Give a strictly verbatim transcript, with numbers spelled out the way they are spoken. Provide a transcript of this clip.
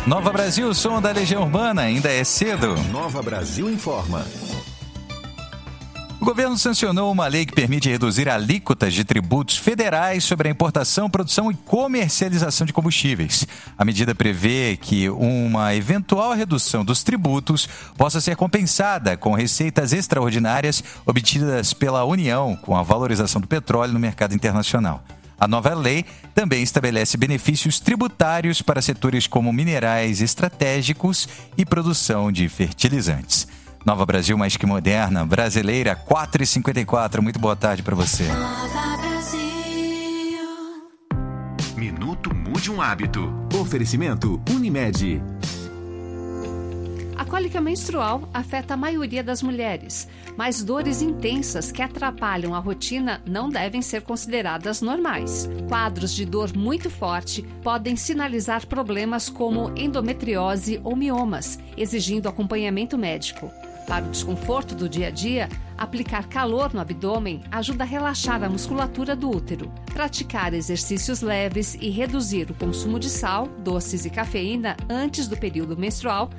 Nova Brasil, som da Legião Urbana, ainda é cedo. Nova Brasil informa. O governo sancionou uma lei que permite reduzir alíquotas de tributos federais sobre a importação, produção e comercialização de combustíveis. A medida prevê que uma eventual redução dos tributos possa ser compensada com receitas extraordinárias obtidas pela União com a valorização do petróleo no mercado internacional. A nova lei também estabelece benefícios tributários para setores como minerais estratégicos e produção de fertilizantes. Nova Brasil, mais que moderna, brasileira, quatro e cinquenta e quatro. Muito boa tarde para você. Nova Brasil. Minuto Mude um Hábito. Oferecimento Unimed. A cólica menstrual afeta a maioria das mulheres, mas dores intensas que atrapalham a rotina não devem ser consideradas normais. Quadros de dor muito forte podem sinalizar problemas como endometriose ou miomas, exigindo acompanhamento médico. Para o desconforto do dia a dia, aplicar calor no abdômen ajuda a relaxar a musculatura do útero. Praticar exercícios leves e reduzir o consumo de sal, doces e cafeína antes do período menstrual